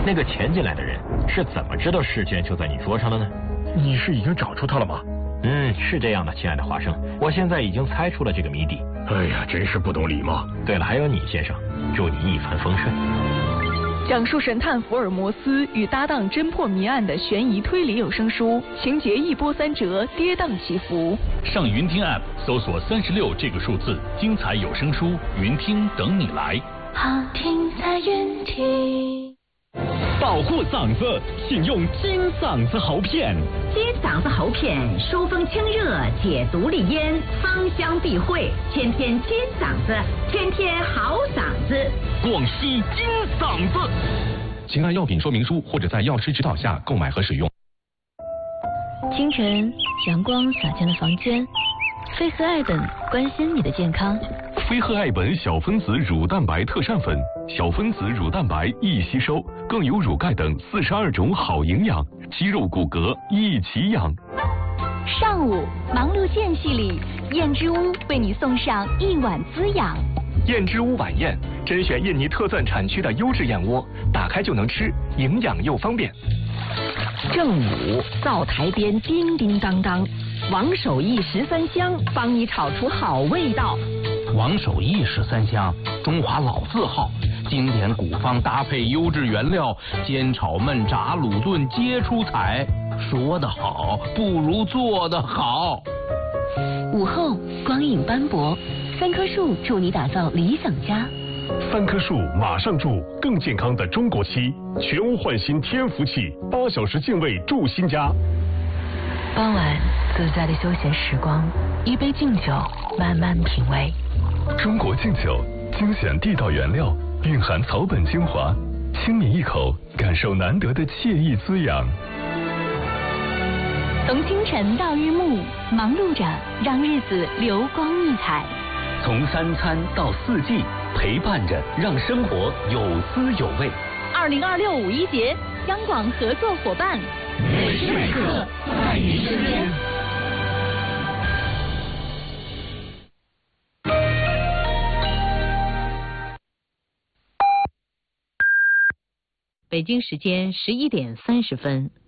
那个潜进来的人是怎么知道试卷就在你桌上的呢？ 你是已经找出他了吗？ 是这样的，亲爱的华生，我现在已经猜出了这个谜底。 哎呀，真是不懂礼貌。 对了，还有你先生，祝你一帆风顺。 讲述神探福尔摩斯与搭档侦破谜案的悬疑推理有声书，情节一波三折，跌宕起伏。 上云听 App 搜索36这个数字，精彩有声书，云听等你来。 好听在云听。 保护嗓子，请用金嗓子喉片。 金嗓子喉片疏风清热，解毒利咽，芳香避秽，天天金嗓子，天天好嗓子。 广西金嗓子。 请按药品说明书或者在药师指导下购买和使用。 清晨，阳光洒进了房间，飞鹤爱本关心你的健康。 飞鹤爱本小分子乳蛋白特膳粉，小分子乳蛋白易吸收，更有乳钙等42种好营养，肌肉骨骼一起养。 上午忙碌间隙里，燕之屋为你送上一碗滋养。 燕之屋晚宴，甄选印尼特钻产区的优质燕窝，打开就能吃，营养又方便。 正午灶台边叮叮当当，王守义13香帮你炒出好味道。 王守义13香，中华老字号，经典古方搭配优质原料，煎炒焖炸卤炖皆出彩。说得好，不如做得好。 午后光影斑驳，3棵树助你打造理想家。 3棵树马上住更健康的中国漆，全屋焕新天福气，8小时净味住新家。 傍晚自在的休闲时光，一杯敬酒，慢慢品味。 中国敬酒，精选地道原料，蕴含草本精华，轻抿一口，感受难得的惬意滋养。 从清晨到日暮，忙碌着让日子流光溢彩。 从3餐到4季，陪伴着让生活有滋有味。 2026五一节，央广合作伙伴， 每时每刻在你身边。 北京时间11点30分。